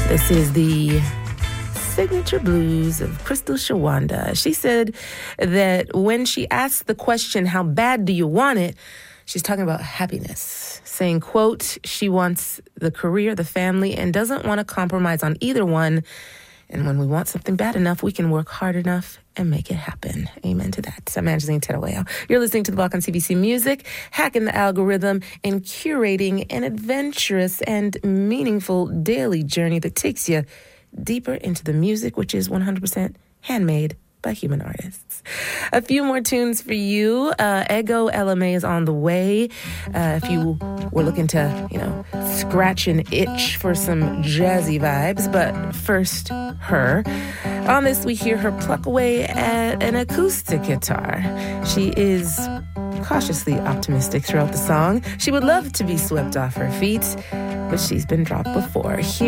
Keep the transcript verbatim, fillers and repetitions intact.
This is the Signature Blues of Crystal Shawanda. She said that when she asked the question, how bad do you want it? She's talking about happiness, saying, quote, she wants the career, the family, and doesn't want to compromise on either one. And when we want something bad enough, we can work hard enough and make it happen. Amen to that. I'm Angeline Teraweo. You're listening to The Block on C B C Music, hacking the algorithm and curating an adventurous and meaningful daily journey that takes you deeper into the music, which is one hundred percent handmade by human artists. A few more tunes for you. Uh, Ego L M A is on the way. Uh, if you were looking to, you know, scratch an itch for some jazzy vibes. But first, her. On this, we hear her pluck away at an acoustic guitar. She is cautiously optimistic throughout the song. She would love to be swept off her feet, but she's been dropped before. Here